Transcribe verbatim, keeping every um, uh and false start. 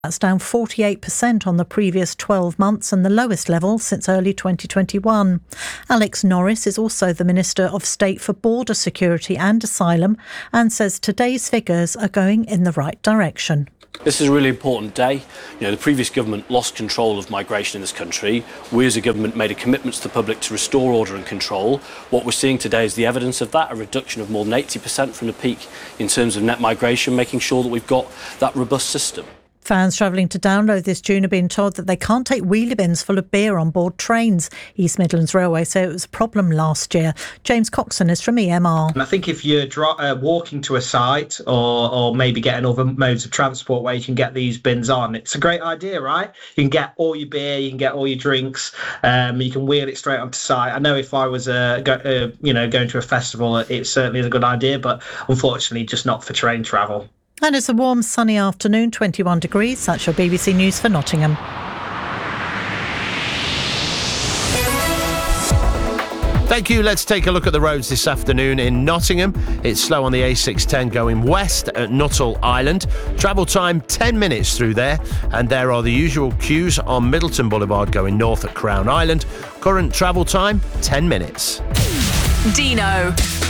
That's down forty-eight percent on the previous twelve months and the lowest level since early twenty twenty-one. Alex Norris is also the Minister of State for Border Security and Asylum and says today's figures are going in the right direction. This is a really important day. You know, the previous government lost control of migration in this country. We as a government made a commitment to the public to restore order and control. What we're seeing today is the evidence of that, a reduction of more than eighty percent from the peak in terms of net migration, making sure that we've got that robust system. Fans travelling to Download this June are being told that they can't take wheelie bins full of beer on board trains. East Midlands Railway say it was a problem last year. James Coxon is from E M R. And I think if you're dro- uh, walking to a site or, or maybe getting other modes of transport where you can get these bins on, it's a great idea, right? You can get all your beer, you can get all your drinks, um, you can wheel it straight onto site. I know if I was uh, go, uh, you know, going to a festival, it certainly is a good idea, but unfortunately just not for train travel. And it's a warm, sunny afternoon, twenty-one degrees. That's your B B C News for Nottingham. Thank you. Let's take a look at the roads this afternoon in Nottingham. It's slow on the A six ten going west at Nuttall Island. Travel time ten minutes through there. And there are the usual queues on Middleton Boulevard going north at Crown Island. Current travel time ten minutes. Dino.